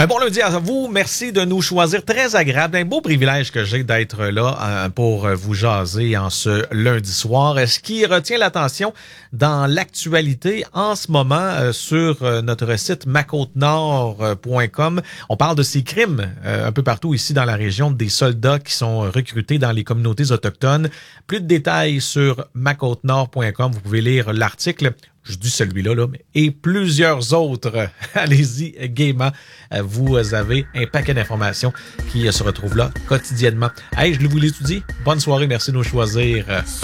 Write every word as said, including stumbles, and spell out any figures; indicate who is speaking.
Speaker 1: Un bon lundi à vous. Merci de nous choisir. Très agréable. Un beau privilège que j'ai d'être là euh, pour vous jaser en ce lundi soir. Ce qui retient l'attention dans l'actualité en ce moment euh, sur euh, notre site ma côte nord point com, on parle de ces crimes euh, un peu partout ici dans la région, des soldats qui sont recrutés dans les communautés autochtones. Plus de détails sur ma côte nord point com. Vous pouvez lire l'article. Je dis celui-là, là, et plusieurs autres. Allez-y gaiement. Vous avez un paquet d'informations qui se retrouvent là quotidiennement. Hey, je vous l'étudie. Bonne soirée. Merci de nous choisir.